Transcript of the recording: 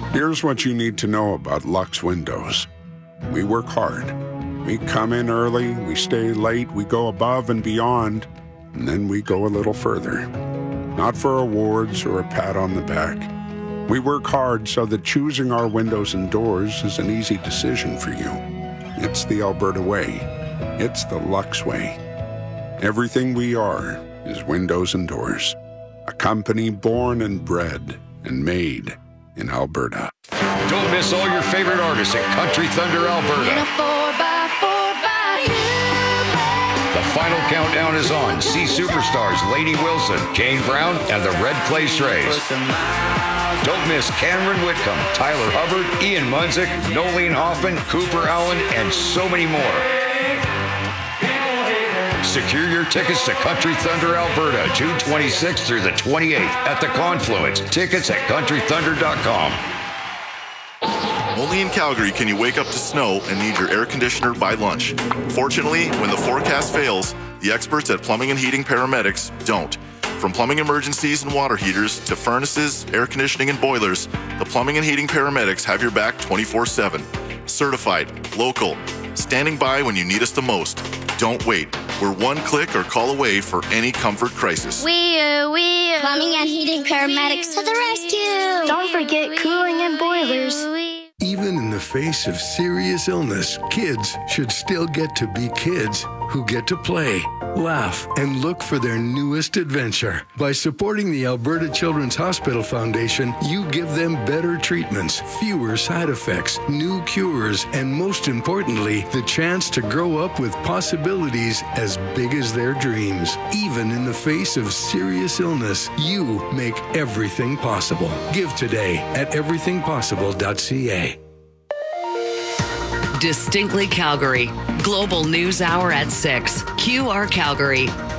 Here's what you need to know about Lux Windows. We work hard. We come in early, we stay late, we go above and beyond, and then we go a little further. Not for awards or a pat on the back. We work hard so that choosing our windows and doors is an easy decision for you. It's the Alberta way. It's the Lux way. Everything we are is windows and doors. A company born and bred and made in Alberta. Don't miss all your favorite artists at Country Thunder Alberta. In a 4x4 by you. The final countdown is on. See superstars Lady Wilson, Kane Brown, and the Red Clay Strays. Don't miss Cameron Whitcomb, Tyler Hubbard, Ian Munzik, Nolene Hoffman, Cooper Allen, and so many more. Secure your tickets to Country Thunder Alberta, June 26th through the 28th at the Confluence. Tickets at countrythunder.com. Only in Calgary can you wake up to snow and need your air conditioner by lunch. Fortunately, when the forecast fails, the experts at Plumbing and Heating Paramedics don't. From plumbing emergencies and water heaters to furnaces, air conditioning, and boilers, the Plumbing and Heating Paramedics have your back 24/7. Certified, local, standing by when you need us the most. Don't wait. We're one click or call away for any comfort crisis. Plumbing and Heating Paramedics to the rescue. Don't forget cooling and boilers. Even in the face of serious illness, kids should still get to be kids who get to play, laugh, and look for their newest adventure. By supporting the Alberta Children's Hospital Foundation, you give them better treatments, fewer side effects, new cures, and most importantly, the chance to grow up with possibilities as big as their dreams. Even in the face of serious illness, you make everything possible. Give today at everythingpossible.ca. Distinctly Calgary. Global News Hour at 6. QR Calgary.